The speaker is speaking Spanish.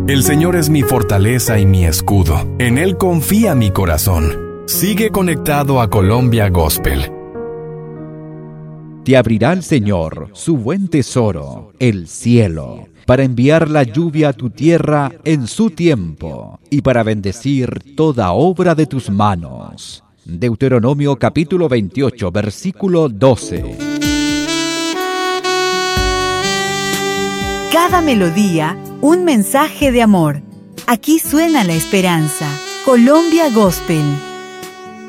El Señor es mi fortaleza y mi escudo. En Él confía mi corazón. Sigue conectado a Colombia Gospel. Te abrirá el Señor su buen tesoro, el cielo, para enviar la lluvia a tu tierra en su tiempo y para bendecir toda obra de tus manos. Deuteronomio capítulo 28, versículo 12. Cada melodía, un mensaje de amor. Aquí suena la esperanza. Colombia Gospel.